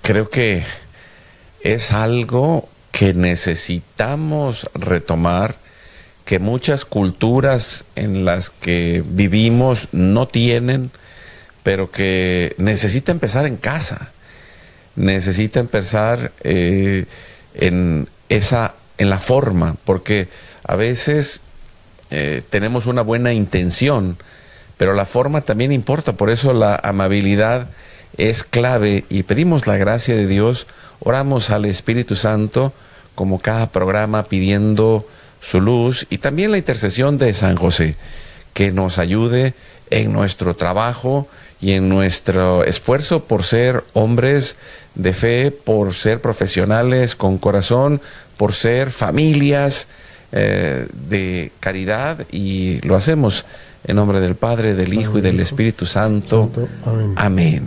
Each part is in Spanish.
creo que es algo que necesitamos retomar, que muchas culturas en las que vivimos no tienen, pero que necesita empezar en casa, necesita empezar en la forma, porque a veces tenemos una buena intención, pero la forma también importa. Por eso la amabilidad es clave, y pedimos la gracia de Dios, oramos al Espíritu Santo como cada programa, pidiendo su luz, y también la intercesión de San José, que nos ayude en nuestro trabajo y en nuestro esfuerzo por ser hombres de fe, por ser profesionales con corazón, por ser familias de caridad, y lo hacemos en nombre del Padre, del Hijo y del Espíritu Santo. Amén.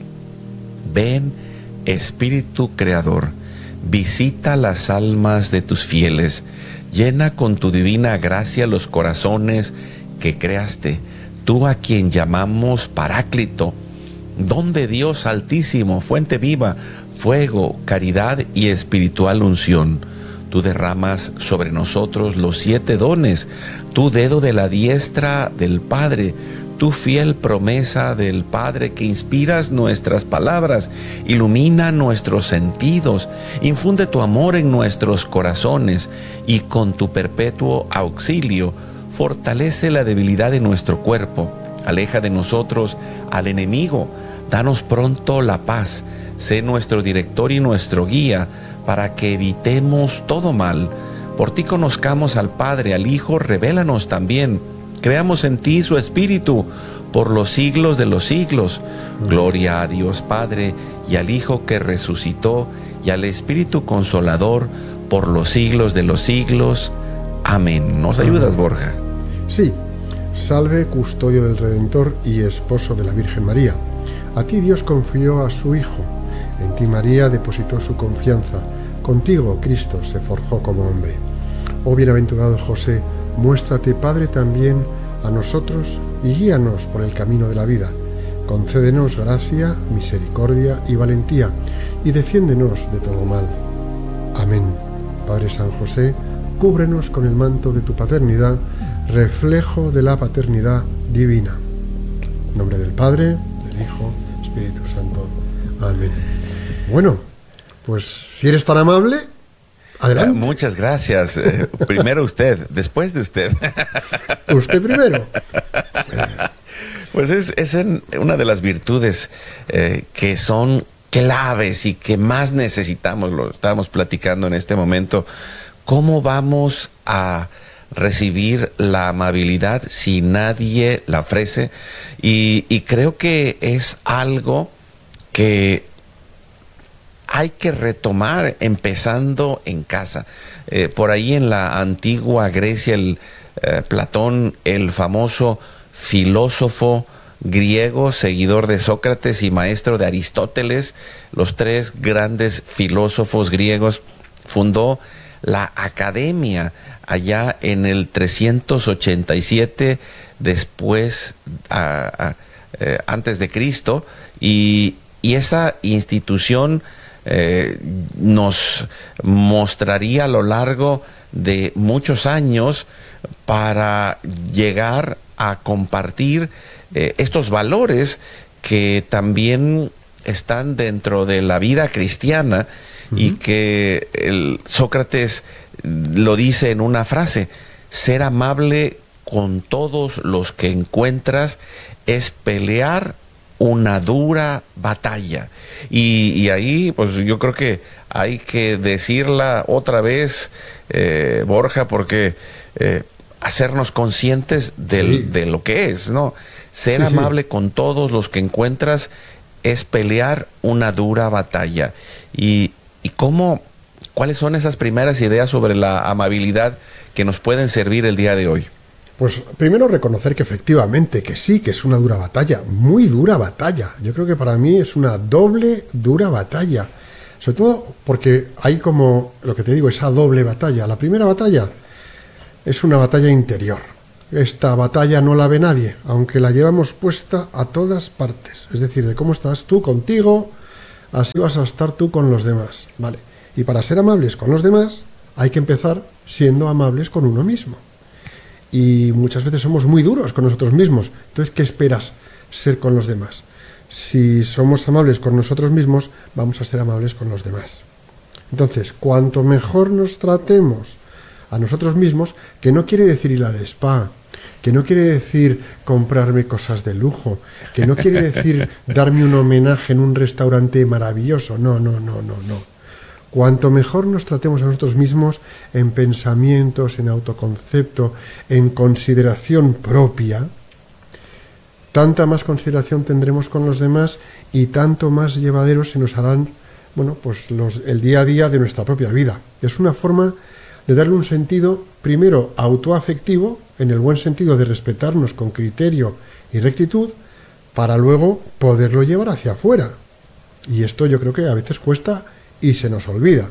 Ven, Espíritu Creador, visita las almas de tus fieles, llena con tu divina gracia los corazones que creaste, tú a quien llamamos Paráclito, don de Dios altísimo, fuente viva, fuego, caridad y espiritual unción. Tú derramas sobre nosotros los 7 dones, tu dedo de la diestra del Padre, tu fiel promesa del Padre, que inspiras nuestras palabras, ilumina nuestros sentidos, infunde tu amor en nuestros corazones, y con tu perpetuo auxilio fortalece la debilidad de nuestro cuerpo, aleja de nosotros al enemigo, danos pronto la paz, sé nuestro director y nuestro guía, para que evitemos todo mal. Por ti conozcamos al Padre, al Hijo, revélanos también. Creamos en ti su Espíritu por los siglos de los siglos. Gloria a Dios Padre, y al Hijo que resucitó, y al Espíritu Consolador por los siglos de los siglos. Amén. ¿Nos ayudas, Borja? Sí. Salve, custodio del Redentor y esposo de la Virgen María. A ti Dios confió a su Hijo. En ti María depositó su confianza. Contigo Cristo se forjó como hombre. Oh bienaventurado José, muéstrate Padre también a nosotros y guíanos por el camino de la vida. Concédenos gracia, misericordia y valentía, y defiéndenos de todo mal. Amén. Padre San José, cúbrenos con el manto de tu paternidad, reflejo de la paternidad divina. En nombre del Padre, del Hijo, Espíritu Santo. Amén. Bueno, pues si eres tan amable, adelante. Muchas gracias. Primero usted, después de usted. Usted primero. Pues es una de las virtudes que son claves y que más necesitamos. Lo estábamos platicando en este momento. ¿Cómo vamos a recibir la amabilidad si nadie la ofrece? Y creo que es algo que hay que retomar empezando en casa. Por ahí en la antigua Grecia, Platón, el famoso filósofo griego, seguidor de Sócrates y maestro de Aristóteles, los 3 grandes filósofos griegos, fundó la academia allá en el 387 después, antes de Cristo, y esa institución nos mostraría a lo largo de muchos años para llegar a compartir estos valores que también están dentro de la vida cristiana, y que Sócrates lo dice en una frase: ser amable con todos los que encuentras es pelear una dura batalla. Y ahí, pues yo creo que hay que decirla otra vez, Borja, porque hacernos conscientes de lo que es, ¿no? Ser amable con todos los que encuentras es pelear una dura batalla. Y ¿cuáles son esas primeras ideas sobre la amabilidad que nos pueden servir el día de hoy? Pues primero reconocer que efectivamente, que sí, que es una dura batalla, muy dura batalla. Yo creo que para mí es una doble dura batalla. Sobre todo porque hay, como lo que te digo, esa doble batalla. La primera batalla es una batalla interior. Esta batalla no la ve nadie, aunque la llevamos puesta a todas partes. Es decir, de cómo estás tú contigo, así vas a estar tú con los demás. Vale. Y para ser amables con los demás, hay que empezar siendo amables con uno mismo. Y muchas veces somos muy duros con nosotros mismos. Entonces, ¿qué esperas ser con los demás? Si somos amables con nosotros mismos, vamos a ser amables con los demás. Entonces, cuanto mejor nos tratemos a nosotros mismos, que no quiere decir ir al spa, que no quiere decir comprarme cosas de lujo, que no quiere decir darme un homenaje en un restaurante maravilloso. No. Cuanto mejor nos tratemos a nosotros mismos en pensamientos, en autoconcepto, en consideración propia, tanta más consideración tendremos con los demás y tanto más llevaderos se nos harán, pues el día a día de nuestra propia vida. Es una forma de darle un sentido, primero, autoafectivo, en el buen sentido de respetarnos con criterio y rectitud, para luego poderlo llevar hacia afuera. Y esto yo creo que a veces cuesta y se nos olvida.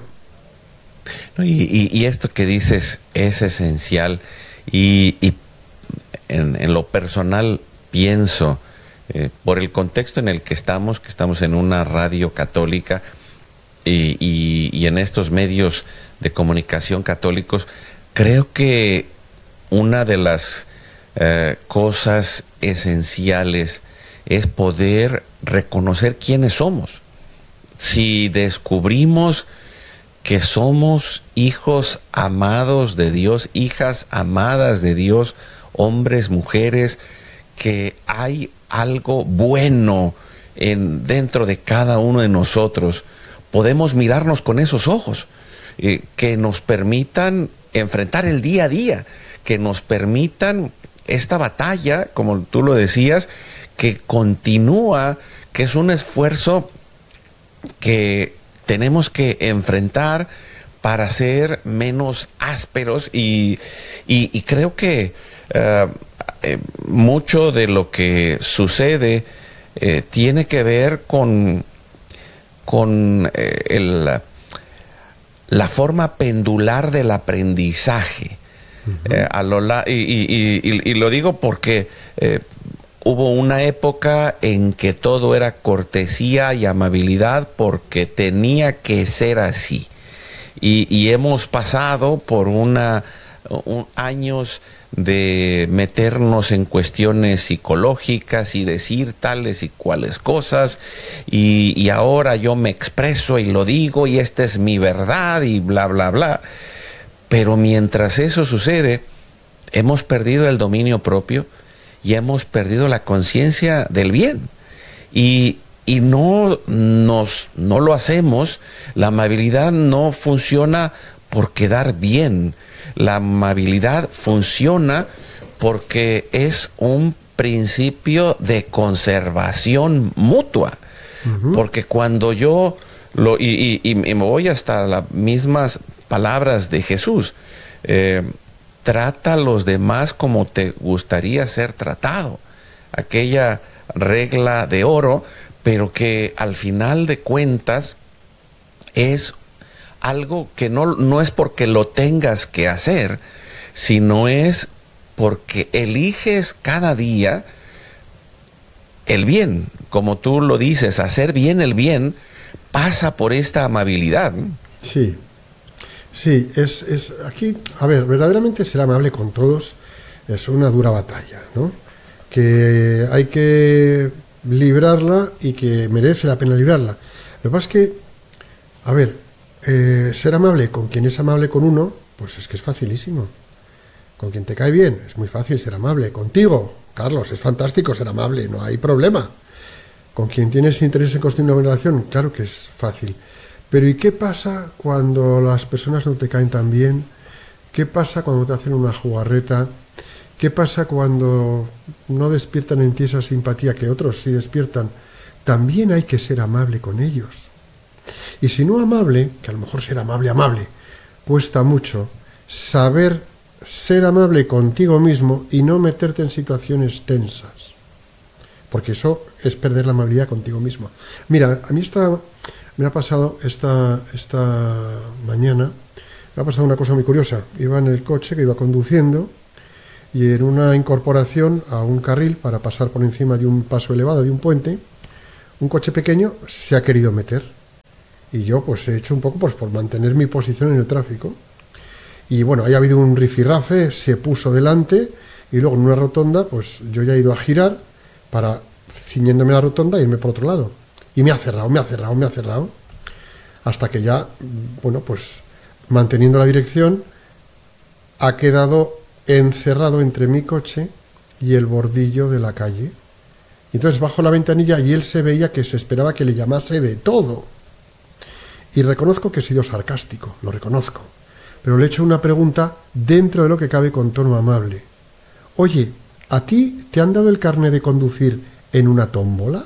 Y esto que dices es esencial. Y en lo personal pienso, por el contexto en el que estamos en una radio católica y en estos medios de comunicación católicos, creo que una de las cosas esenciales es poder reconocer quiénes somos. Si descubrimos que somos hijos amados de Dios, hijas amadas de Dios, hombres, mujeres, que hay algo bueno dentro de cada uno de nosotros, podemos mirarnos con esos ojos, que nos permitan enfrentar el día a día, que nos permitan esta batalla, como tú lo decías, que continúa, que es un esfuerzo que tenemos que enfrentar para ser menos ásperos y creo que mucho de lo que sucede tiene que ver con la forma pendular del aprendizaje. Y lo digo porque hubo una época en que todo era cortesía y amabilidad porque tenía que ser así. Y hemos pasado por años de meternos en cuestiones psicológicas y decir tales y cuales cosas. Y ahora yo me expreso y lo digo y esta es mi verdad y bla, bla, bla. Pero mientras eso sucede, hemos perdido el dominio propio y hemos perdido la conciencia del bien. Y no lo hacemos. La amabilidad no funciona por quedar bien. La amabilidad funciona porque es un principio de conservación mutua. Porque cuando yo y me voy hasta las mismas palabras de Jesús, trata a los demás como te gustaría ser tratado. Aquella regla de oro, pero que al final de cuentas es algo que no es porque lo tengas que hacer, sino es porque eliges cada día el bien. Como tú lo dices, hacer bien el bien pasa por esta amabilidad. Sí, es aquí, a ver, verdaderamente ser amable con todos es una dura batalla, ¿no? Que hay que librarla y que merece la pena librarla. Lo que pasa es que, a ver, ser amable con quien es amable con uno, pues es que es facilísimo. Con quien te cae bien, es muy fácil ser amable. Contigo, Carlos, es fantástico ser amable, no hay problema. Con quien tienes interés en construir una relación, claro que es fácil. Pero ¿y qué pasa cuando las personas no te caen tan bien? ¿Qué pasa cuando te hacen una jugarreta? ¿Qué pasa cuando no despiertan en ti esa simpatía que otros sí despiertan? También hay que ser amable con ellos. Y si no amable, que a lo mejor ser amable, cuesta mucho, saber ser amable contigo mismo y no meterte en situaciones tensas. Porque eso es perder la amabilidad contigo mismo. Mira, a mí me ha pasado esta mañana, me ha pasado una cosa muy curiosa. Iba en el coche que iba conduciendo y en una incorporación a un carril para pasar por encima de un paso elevado, de un puente, un coche pequeño se ha querido meter. Y yo pues he hecho un poco pues por mantener mi posición en el tráfico. Y bueno, ahí ha habido un rifirrafe, se puso delante y luego en una rotonda pues yo ya he ido a girar para, ciñéndome a la rotonda, irme por otro lado. Y me ha cerrado. Hasta que ya, bueno, pues manteniendo la dirección, ha quedado encerrado entre mi coche y el bordillo de la calle. Y entonces bajo la ventanilla y él se veía que se esperaba que le llamase de todo. Y reconozco que he sido sarcástico, lo reconozco. Pero le he hecho una pregunta dentro de lo que cabe con tono amable. Oye, ¿a ti te han dado el carné de conducir en una tómbola?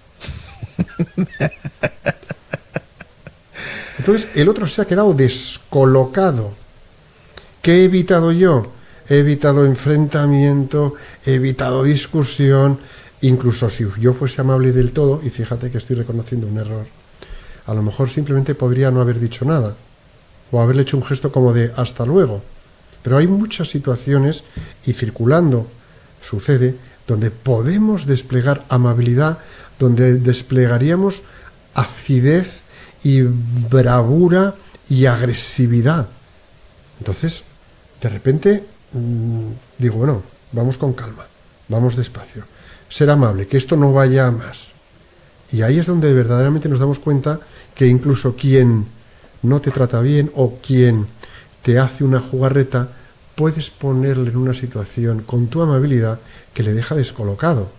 Entonces el otro se ha quedado descolocado. ¿Qué he evitado yo? He evitado enfrentamiento, he evitado discusión. Incluso si yo fuese amable del todo, y fíjate que estoy reconociendo un error, a lo mejor simplemente podría no haber dicho nada, o haberle hecho un gesto como de hasta luego. Pero hay muchas situaciones, y circulando sucede, donde podemos desplegar amabilidad, donde desplegaríamos acidez y bravura y agresividad. Entonces, de repente, digo, bueno, vamos con calma, vamos despacio, ser amable, que esto no vaya a más. Y ahí es donde verdaderamente nos damos cuenta que incluso quien no te trata bien o quien te hace una jugarreta, puedes ponerle en una situación con tu amabilidad que le deja descolocado.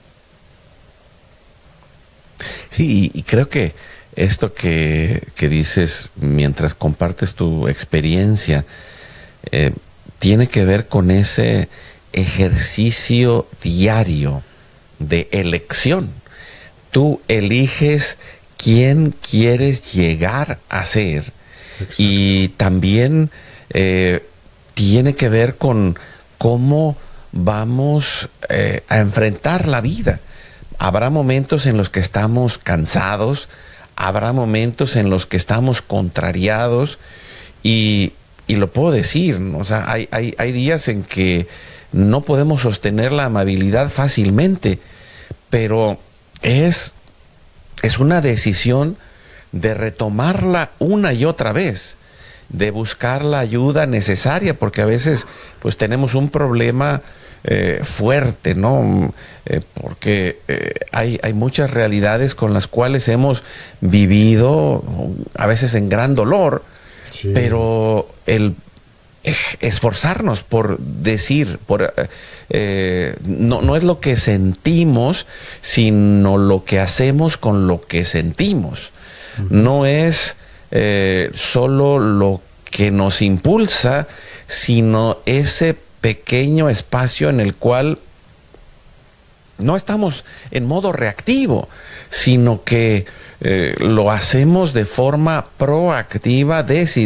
Sí, y creo que esto que dices mientras compartes tu experiencia tiene que ver con ese ejercicio diario de elección. Tú eliges quién quieres llegar a ser. Exacto. Y también tiene que ver con cómo vamos a enfrentar la vida. Habrá momentos en los que estamos cansados, habrá momentos en los que estamos contrariados y lo puedo decir, ¿no? O sea, hay días en que no podemos sostener la amabilidad fácilmente, pero es una decisión de retomarla una y otra vez, de buscar la ayuda necesaria, porque a veces pues tenemos un problema fuerte, ¿no? Porque hay muchas realidades con las cuales hemos vivido, a veces en gran dolor, sí. Pero el esforzarnos por decir, no es lo que sentimos, sino lo que hacemos con lo que sentimos. Uh-huh. No es solo lo que nos impulsa, sino ese pequeño espacio en el cual no estamos en modo reactivo, sino que lo hacemos de forma proactiva,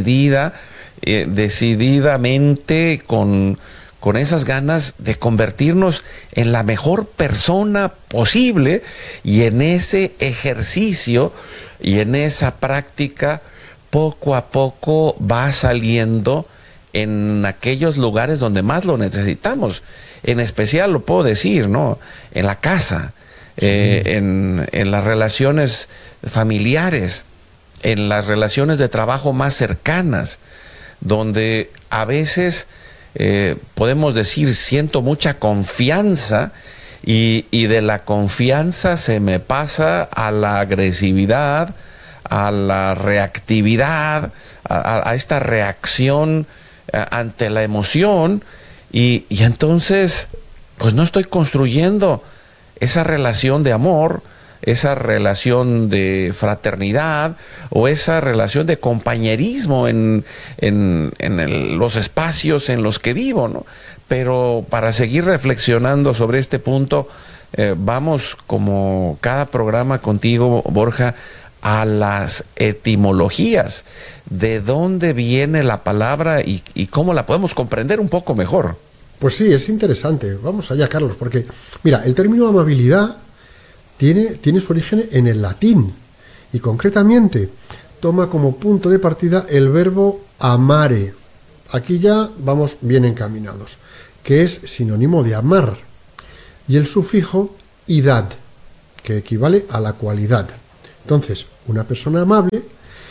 decididamente, con esas ganas de convertirnos en la mejor persona posible, y en ese ejercicio y en esa práctica poco a poco va saliendo en aquellos lugares donde más lo necesitamos. En especial lo puedo decir, ¿no? En la casa, sí. en las relaciones familiares, en las relaciones de trabajo más cercanas, donde a veces podemos decir siento mucha confianza y de la confianza se me pasa a la agresividad, a la reactividad, a esta reacción ante la emoción, y entonces pues no estoy construyendo esa relación de amor, esa relación de fraternidad o esa relación de compañerismo en los espacios en los que vivo, ¿no? Pero para seguir reflexionando sobre este punto, vamos, como cada programa contigo, Borja, a las etimologías, de dónde viene la palabra y cómo la podemos comprender un poco mejor. Pues sí, es interesante. Vamos allá, Carlos, porque mira, el término amabilidad tiene su origen en el latín, y concretamente toma como punto de partida el verbo amare. Aquí ya vamos bien encaminados, que es sinónimo de amar, y el sufijo idad, que equivale a la cualidad. Entonces, una persona amable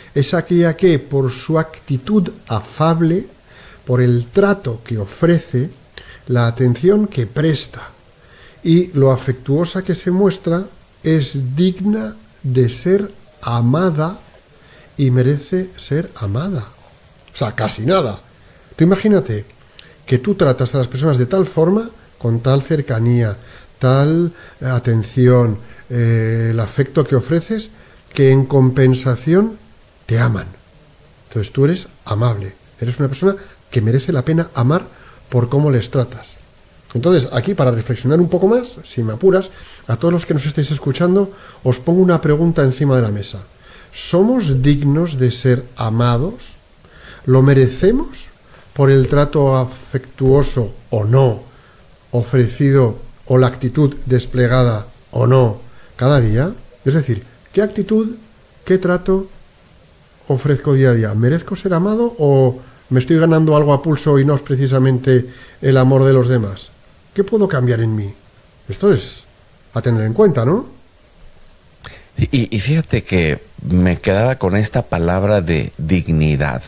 es aquella que, por su actitud afable, por el trato que ofrece, la atención que presta y lo afectuosa que se muestra, es digna de ser amada y merece ser amada. O sea, casi nada. Tú imagínate que tú tratas a las personas de tal forma, con tal cercanía, tal atención, el afecto que ofreces, que en compensación te aman. Entonces tú eres amable, eres una persona que merece la pena amar por cómo les tratas. Entonces, aquí, para reflexionar un poco más, si me apuras, a todos los que nos estáis escuchando, os pongo una pregunta encima de la mesa. ¿Somos dignos de ser amados? ¿Lo merecemos por el trato afectuoso o no ofrecido o la actitud desplegada o no cada día? Es decir, ¿qué actitud, qué trato ofrezco día a día? ¿Merezco ser amado o me estoy ganando algo a pulso y no es precisamente el amor de los demás? ¿Qué puedo cambiar en mí? Esto es a tener en cuenta, ¿no? Y fíjate que me quedaba con esta palabra de dignidad.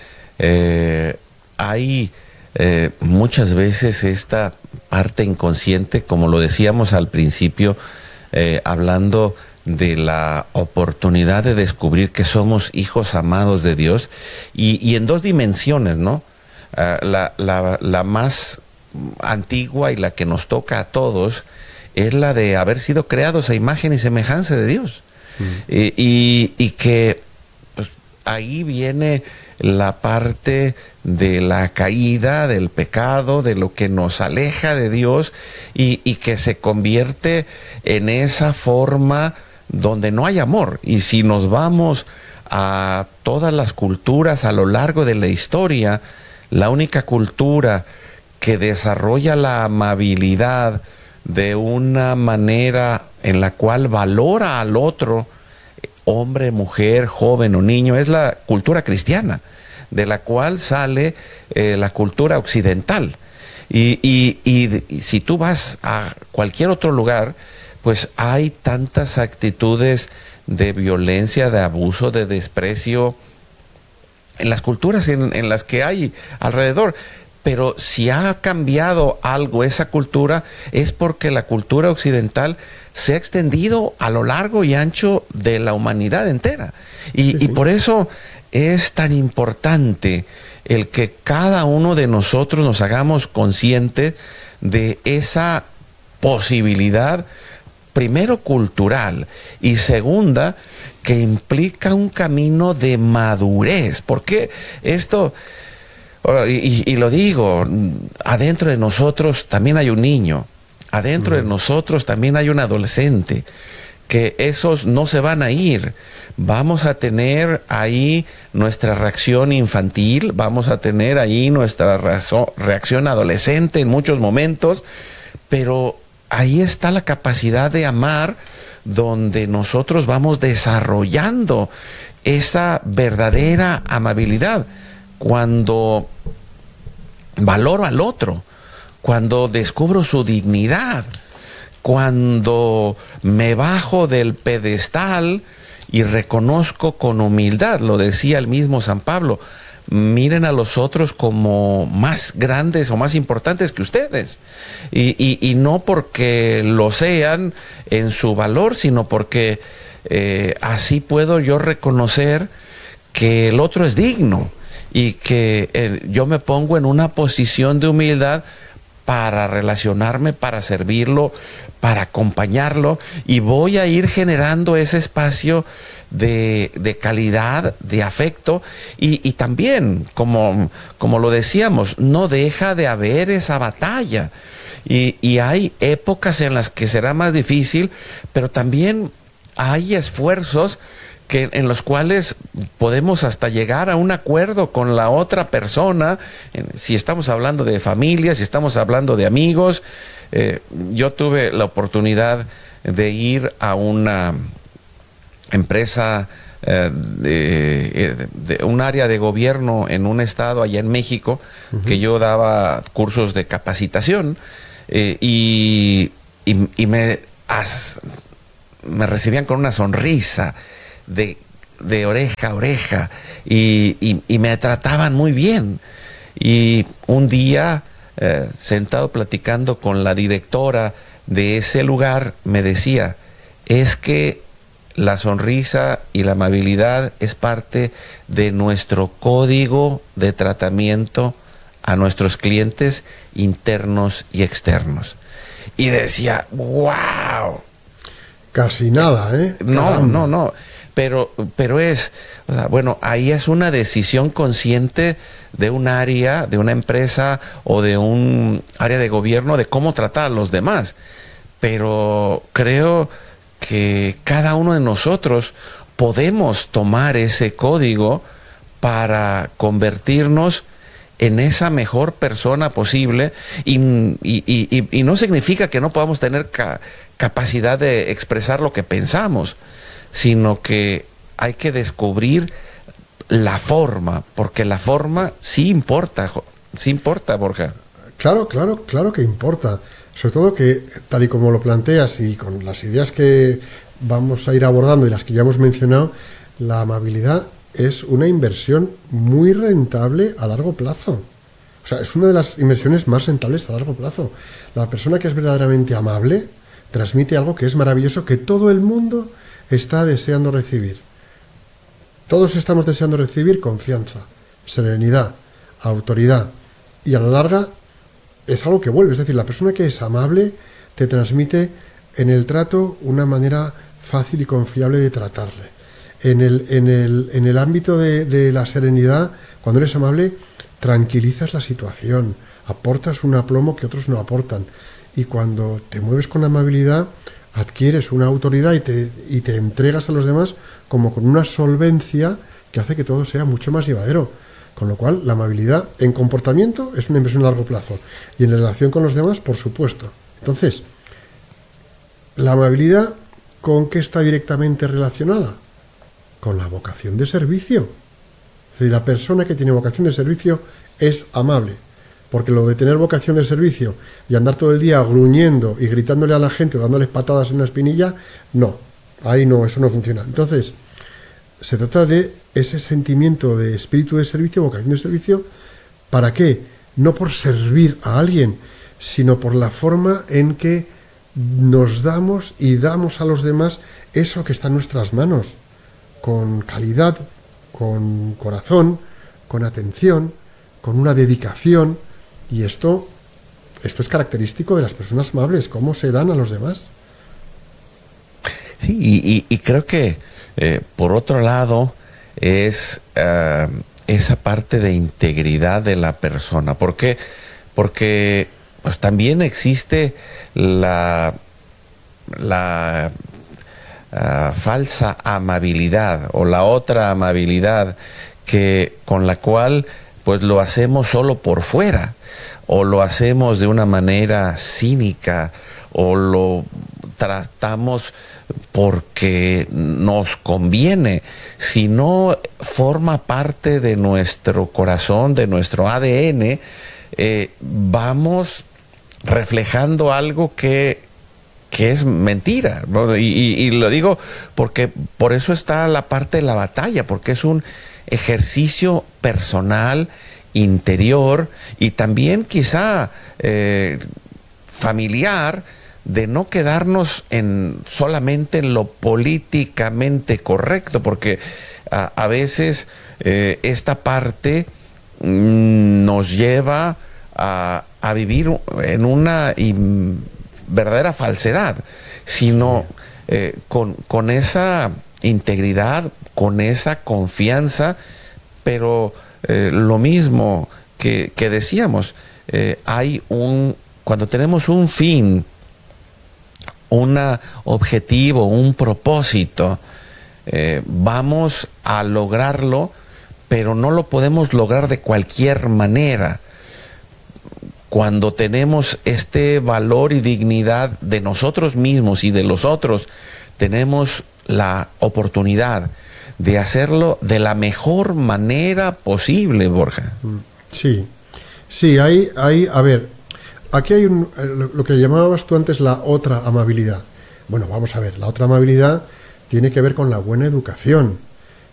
Hay muchas veces esta parte inconsciente, como lo decíamos al principio, hablando de la oportunidad de descubrir que somos hijos amados de Dios, y en dos dimensiones, ¿no? La más antigua y la que nos toca a todos es la de haber sido creados a imagen y semejanza de Dios. Y que pues, ahí viene la parte de la caída, del pecado, de lo que nos aleja de Dios y que se convierte en esa forma donde no hay amor. Y si nos vamos a todas las culturas a lo largo de la historia, la única cultura que desarrolla la amabilidad de una manera en la cual valora al otro, hombre, mujer, joven o niño, es la cultura cristiana, de la cual sale la cultura occidental. Y si tú vas a cualquier otro lugar, pues hay tantas actitudes de violencia, de abuso, de desprecio, en las culturas en las que hay alrededor. Pero si ha cambiado algo esa cultura, es porque la cultura occidental se ha extendido a lo largo y ancho de la humanidad entera. Y por eso es tan importante el que cada uno de nosotros nos hagamos conscientes de esa posibilidad, primero cultural y segunda, que implica un camino de madurez. Porque esto... Y lo digo, adentro de nosotros también hay un niño, adentro de nosotros también hay un adolescente, que esos no se van a ir. Vamos a tener ahí nuestra reacción infantil, vamos a tener ahí nuestra reacción adolescente en muchos momentos, pero ahí está la capacidad de amar, donde nosotros vamos desarrollando esa verdadera amabilidad. Cuando valoro al otro, cuando descubro su dignidad, cuando me bajo del pedestal y reconozco con humildad, lo decía el mismo San Pablo, miren a los otros como más grandes o más importantes que ustedes, y no porque lo sean en su valor, sino porque así puedo yo reconocer que el otro es digno. Y que yo me pongo en una posición de humildad para relacionarme, para servirlo, para acompañarlo, y voy a ir generando ese espacio de calidad, de afecto, y también, como lo decíamos, no deja de haber esa batalla, y hay épocas en las que será más difícil, pero también hay esfuerzos en los cuales podemos hasta llegar a un acuerdo con la otra persona, si estamos hablando de familia, si estamos hablando de amigos. Yo tuve la oportunidad de ir a una empresa de un área de gobierno en un estado allá en México, que yo daba cursos de capacitación, y me recibían con una sonrisa de de oreja a oreja y me trataban muy bien. Y un día, sentado platicando con la directora de ese lugar, me decía, es que la sonrisa y la amabilidad es parte de nuestro código de tratamiento a nuestros clientes internos y externos. Y decía, wow. Casi nada, ¿eh? No. Pero es, o sea, bueno, ahí es una decisión consciente de un área, de una empresa o de un área de gobierno de cómo tratar a los demás. Pero creo que cada uno de nosotros podemos tomar ese código para convertirnos en esa mejor persona posible y no significa que no podamos tener capacidad de expresar lo que pensamos, sino que hay que descubrir la forma, porque la forma sí importa, Borja. Claro que importa. Sobre todo que, tal y como lo planteas y con las ideas que vamos a ir abordando y las que ya hemos mencionado, la amabilidad es una inversión muy rentable a largo plazo. O sea, es una de las inversiones más rentables a largo plazo. La persona que es verdaderamente amable transmite algo que es maravilloso, que todo el mundo está deseando recibir. Todos estamos deseando recibir confianza, serenidad, autoridad, y a la larga es algo que vuelve. Es decir, la persona que es amable te transmite en el trato una manera fácil y confiable de tratarle. En el ámbito de la serenidad, cuando eres amable, tranquilizas la situación, aportas un aplomo que otros no aportan. Y cuando te mueves con amabilidad, adquieres una autoridad y te entregas a los demás como con una solvencia que hace que todo sea mucho más llevadero. Con lo cual, la amabilidad en comportamiento es una inversión a largo plazo. Y en relación con los demás, por supuesto. Entonces, la amabilidad, ¿con qué está directamente relacionada? Con la vocación de servicio. Es decir, la persona que tiene vocación de servicio es amable. Porque lo de tener vocación de servicio y andar todo el día gruñendo y gritándole a la gente, dándoles patadas en la espinilla, no. Ahí no, eso no funciona. Entonces, se trata de ese sentimiento de espíritu de servicio, vocación de servicio. ¿Para qué? No por servir a alguien, sino por la forma en que nos damos y damos a los demás eso que está en nuestras manos, con calidad, con corazón, con atención, con una dedicación. Y esto es característico de las personas amables, cómo se dan a los demás. Sí, y creo que por otro lado es esa parte de integridad de la persona. ¿Por qué? Porque pues, también existe la falsa amabilidad o la otra amabilidad con la cual pues lo hacemos solo por fuera o lo hacemos de una manera cínica o lo tratamos porque nos conviene. Si no forma parte de nuestro corazón, de nuestro ADN, vamos reflejando algo que es mentira, ¿no? Y lo digo porque por eso está la parte de la batalla, porque es un ejercicio personal, interior y también quizá familiar, de no quedarnos solamente en lo políticamente correcto, porque a veces esta parte nos lleva a vivir en una verdadera falsedad, sino con esa integridad, con esa confianza, pero lo mismo que decíamos, cuando tenemos un fin, un objetivo, un propósito, vamos a lograrlo, pero no lo podemos lograr de cualquier manera. Cuando tenemos este valor y dignidad de nosotros mismos y de los otros, tenemos la oportunidad de hacerlo de la mejor manera posible, Borja. Sí, a ver, aquí hay lo que llamabas tú antes la otra amabilidad. Bueno, vamos a ver, la otra amabilidad tiene que ver con la buena educación,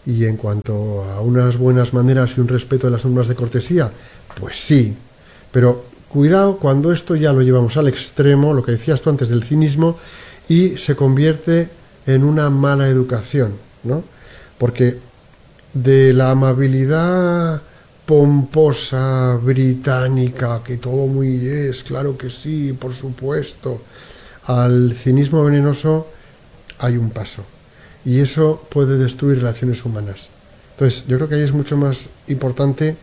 Y en cuanto a unas buenas maneras y un respeto de las normas de cortesía, pues sí. Pero cuidado cuando esto ya lo llevamos al extremo, lo que decías tú antes del cinismo, y se convierte en una mala educación, ¿no? Porque de la amabilidad pomposa británica, que todo muy es, claro que sí, por supuesto, al cinismo venenoso hay un paso. Y eso puede destruir relaciones humanas. Entonces, yo creo que ahí es mucho más importante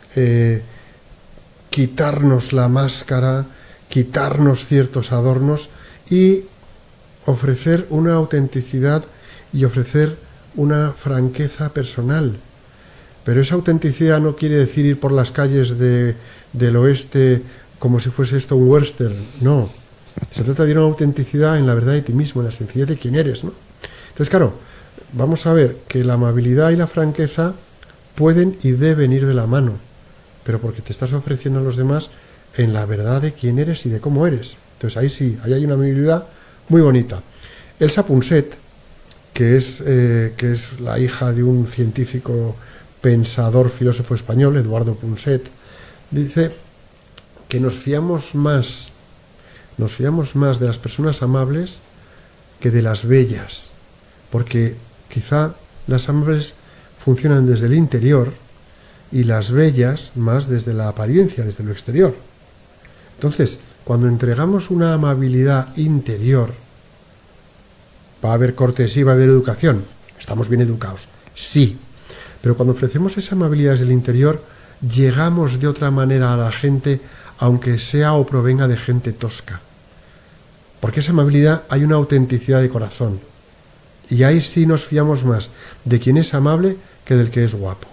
quitarnos la máscara, quitarnos ciertos adornos y ofrecer una autenticidad y ofrecer una franqueza personal. Pero esa autenticidad no quiere decir ir por las calles del oeste como si fuese esto un western, no. Se trata de una autenticidad en la verdad de ti mismo, en la sencillez de quién eres, ¿no? Entonces, claro, vamos a ver que la amabilidad y la franqueza pueden y deben ir de la mano, pero porque te estás ofreciendo a los demás en la verdad de quién eres y de cómo eres. Entonces ahí sí, ahí hay una amabilidad muy bonita. Elsa Punset, que es la hija de un científico, pensador, filósofo español, Eduardo Punset, dice que nos fiamos más de las personas amables que de las bellas, porque quizá las amables funcionan desde el interior y las bellas más desde la apariencia, desde lo exterior. Entonces, cuando entregamos una amabilidad interior, va a haber cortesía, va a haber educación. Estamos bien educados, sí. Pero cuando ofrecemos esa amabilidad desde el interior, llegamos de otra manera a la gente, aunque sea o provenga de gente tosca. Porque esa amabilidad hay una autenticidad de corazón. Y ahí sí nos fiamos más de quien es amable que del que es guapo.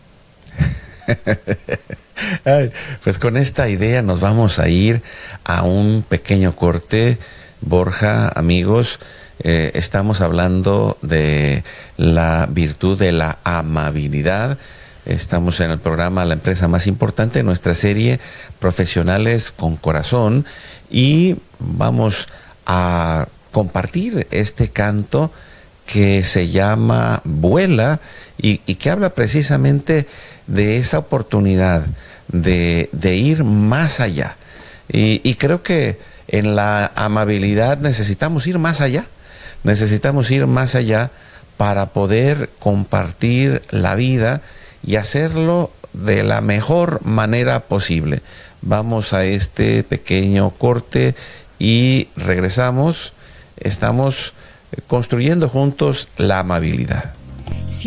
Ay, pues con esta idea nos vamos a ir a un pequeño corte. Borja, amigos, estamos hablando de la virtud de la amabilidad. Estamos en el programa La Empresa Más Importante, nuestra serie Profesionales con Corazón, y vamos a compartir este canto que se llama Vuela y que habla precisamente de esa oportunidad de ir más allá. Y creo que en la amabilidad necesitamos ir más allá. Necesitamos ir más allá para poder compartir la vida y hacerlo de la mejor manera posible. Vamos a este pequeño corte y regresamos. Estamos construyendo juntos la amabilidad.